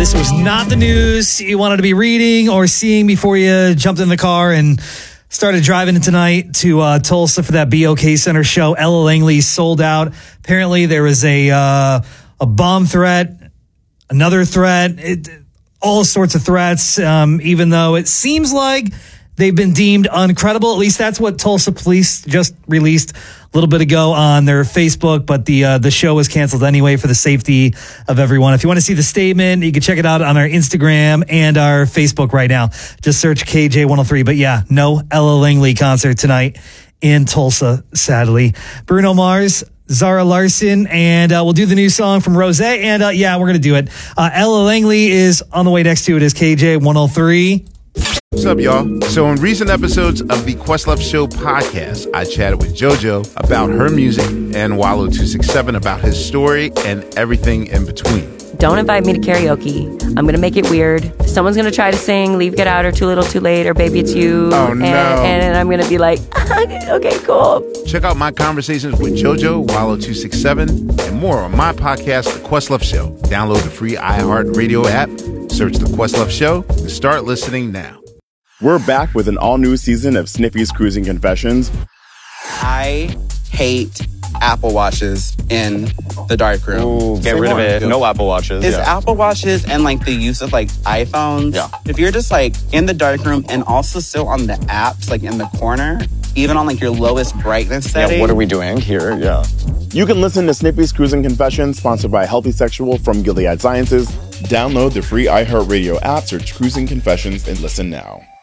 This was not the news you wanted to be reading or seeing before you jumped in the car and started driving tonight to Tulsa for that BOK Center show. Ella Langley sold out. Apparently there was a bomb threat, another threat, all sorts of threats, even though it seems like they've been deemed uncredible. At least that's what Tulsa police just released a little bit ago on their Facebook. But the show was canceled anyway for the safety of everyone. If you want to see the statement, you can check it out on our Instagram and our Facebook right now. Just search KJ103. But yeah, no Ella Langley concert tonight in Tulsa, sadly. Bruno Mars, Zara Larson, and we'll do the new song from Rose. And yeah, we're going to do it. Ella Langley is on the way next to it is KJ103. What's up, y'all? So in recent episodes of the Questlove Show podcast, I chatted with JoJo about her music and Wallo267 about his story and everything in between. Don't invite me to karaoke. I'm going to make it weird. Someone's going to try to sing Leave, Get Out, or Too Little, Too Late, or Baby It's You. Oh, no. And I'm going to be like, okay, cool. Check out my conversations with JoJo, Wallo267, and more on my podcast, The Questlove Show. Download the free iHeartRadio app, search The Questlove Show, and start listening now. We're back with an all-new season of Snippy's Cruising Confessions. I hate Apple Watches in the darkroom. Ooh, get rid of it. No Apple Watches. It's Apple Watches and like the use of like iPhones. Yeah. If you're just like in the darkroom and also still on the apps, like in the corner, even on like your lowest brightness setting. Yeah, what are we doing here? Yeah. You can listen to Snippy's Cruising Confessions, sponsored by Healthy Sexual from Gilead Sciences. Download the free iHeartRadio app, search Cruising Confessions, and listen now.